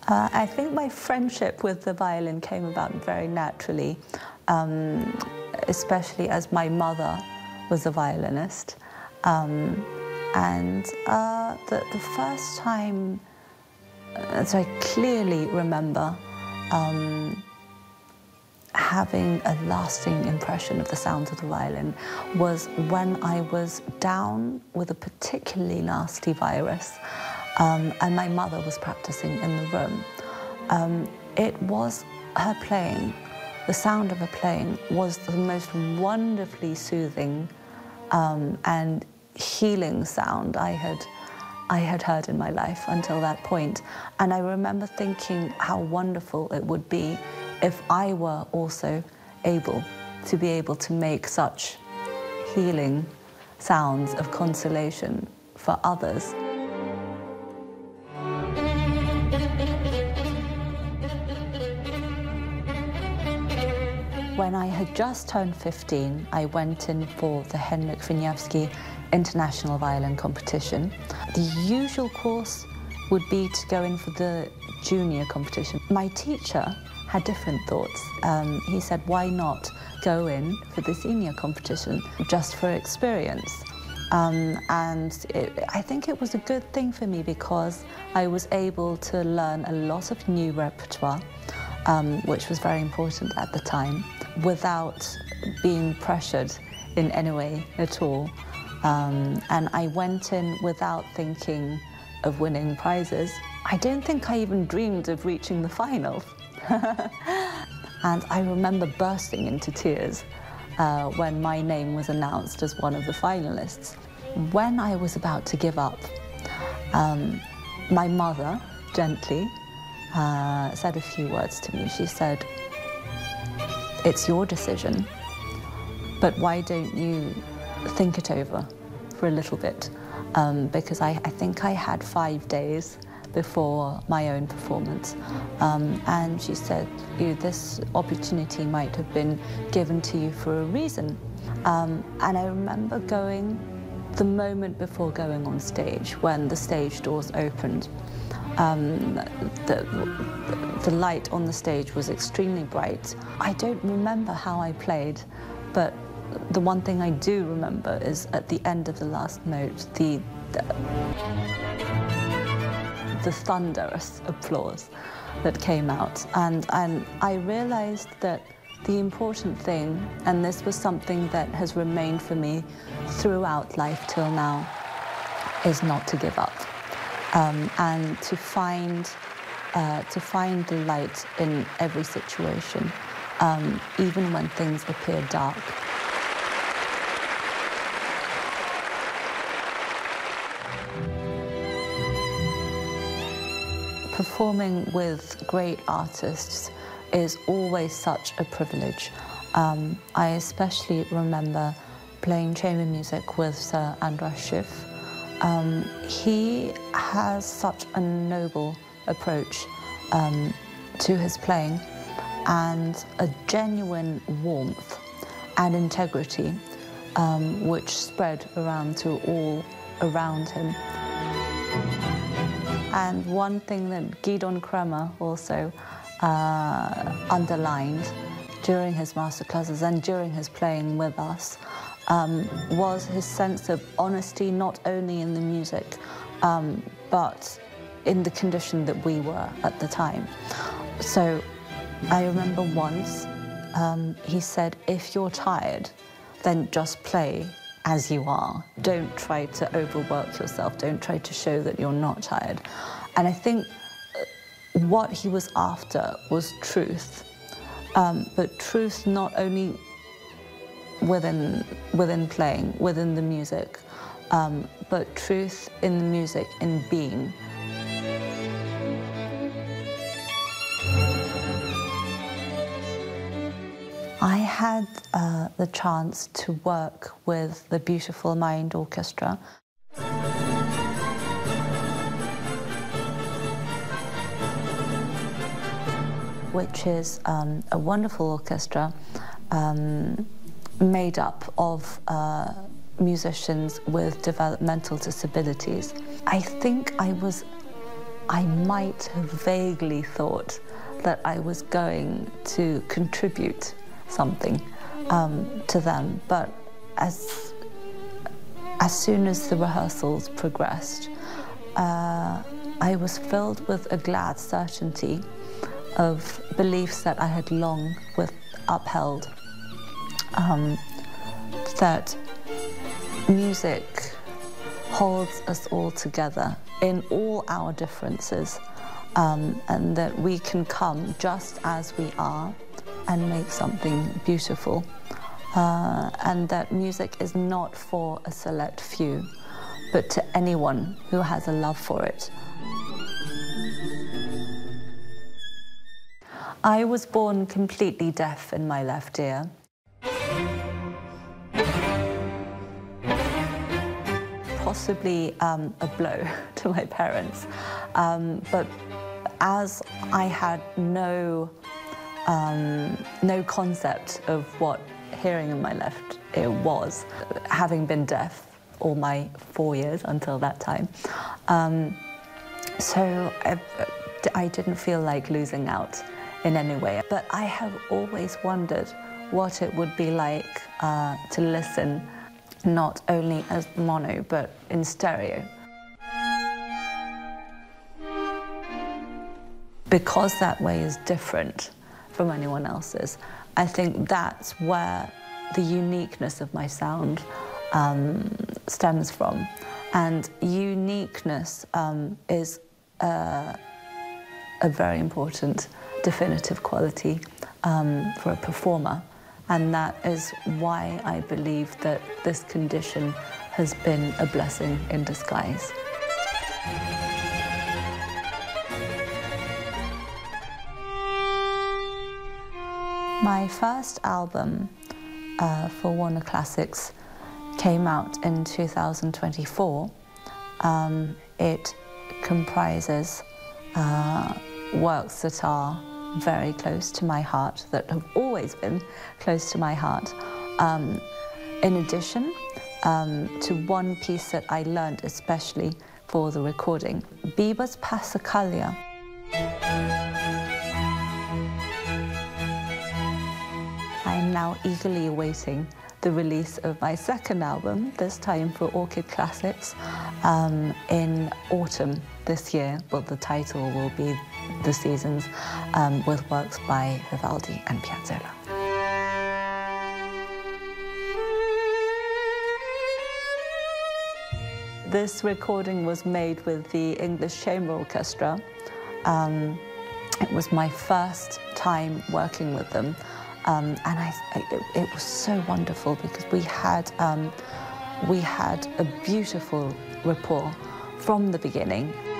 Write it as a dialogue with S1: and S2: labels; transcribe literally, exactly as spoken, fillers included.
S1: Uh, I think my friendship with the violin came about very naturally, um, especially as my mother was a violinist. Um, and uh, the, the first time, as I clearly remember, um, having a lasting impression of the sound of the violin was when I was down with a particularly nasty virus. Um, and my mother was practicing in the room. Um, it was her playing, the sound of her playing was the most wonderfully soothing um, and healing sound I had, I had heard in my life until that point. And I remember thinking how wonderful it would be if I were also able to be able to make such healing sounds of consolation for others. When I had just turned fifteen, I went in for the Henryk Wieniawski International Violin Competition. The usual course would be to go in for the junior competition. My teacher had different thoughts. Um, he said, why not go in for the senior competition just for experience? Um, and it, I think it was a good thing for me because I was able to learn a lot of new repertoire, um, which was very important at the time, without being pressured in any way at all. Um, and I went in without thinking of winning prizes. I don't think I even dreamed of reaching the final. And I remember bursting into tears uh, when my name was announced as one of the finalists. When I was about to give up, um, my mother gently uh, said a few words to me. She said, it's your decision, but why don't you think it over for a little bit? Um, because I, I think I had five days before my own performance. Um, and she said, you, this opportunity might have been given to you for a reason. Um, and I remember going, the moment before going on stage, when the stage doors opened, um, the, the light on the stage was extremely bright. I don't remember how I played, but the one thing I do remember is at the end of the last note, the, the the thunderous applause that came out. And, and I realized that the important thing, and this was something that has remained for me throughout life till now, is not to give up. Um, and to find, uh, to find the light in every situation, um, even when things appear dark. Performing with great artists is always such a privilege. Um, I especially remember playing chamber music with Sir Andras Schiff. Um, he has such a noble approach um, to his playing and a genuine warmth and integrity um, which spread around to all around him. And one thing that Gidon Kremer also uh, underlined during his masterclasses and during his playing with us um, was his sense of honesty, not only in the music, um, but in the condition that we were at the time. So I remember once um, he said, if you're tired, then just play as you are. Don't try to overwork yourself. Don't try to show that you're not tired. And I think what he was after was truth, um, but truth not only within, within playing, within the music, um, but truth in the music, in being. I had uh, the chance to work with the Beautiful Mind Orchestra. Which is um, a wonderful orchestra um, made up of uh, musicians with developmental disabilities. I think I was I might have vaguely thought that I was going to contribute something um, to them, but as, as soon as the rehearsals progressed, uh, I was filled with a glad certainty of beliefs that I had long with upheld, um, that music holds us all together in all our differences, um, and that we can come just as we are and make something beautiful, uh, and that music is not for a select few, but to anyone who has a love for it. I was born completely deaf in my left ear. Possibly um, a blow to my parents, um, but as I had no, um, no concept of what hearing in my left ear was, having been deaf all my four years until that time, um, so I, I didn't feel like losing out in any way. But I have always wondered what it would be like uh, to listen not only as mono, but in stereo. Because that way is different from anyone else's, I think that's where the uniqueness of my sound um, stems from. And uniqueness um, is uh, a very important definitive quality um, for a performer, and that is why I believe that this condition has been a blessing in disguise. My first album uh, for Warner Classics came out in two thousand twenty-four. Um, it comprises uh, works that are very close to my heart, that have always been close to my heart. Um, in addition um, to one piece that I learned especially for the recording, Bieber's Passacaglia. I am now eagerly awaiting the release of my second album, this time for Orchid Classics, um, in autumn this year. Well, the title will be The Seasons, um, with works by Vivaldi and Piazzolla. This recording was made with the English Chamber Orchestra. Um, it was my first time working with them. Um, and I, it, it was so wonderful because we had, um, we had a beautiful rapport from the beginning.